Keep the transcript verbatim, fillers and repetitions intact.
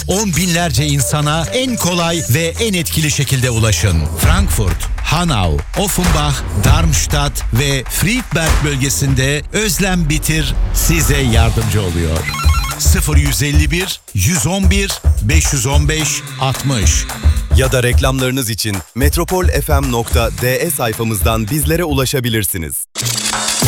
On binlerce insana en kolay ve en etkili şekilde ulaşın. Frankfurt, Hanau, Offenbach, Darmstadt ve Friedberg bölgesinde Özlem Bitir size yardımcı oluyor. sıfır yüz elli bir yüz on bir beş yüz on beş altmış Ya da reklamlarınız için metropol f m nokta d e sayfamızdan bizlere ulaşabilirsiniz.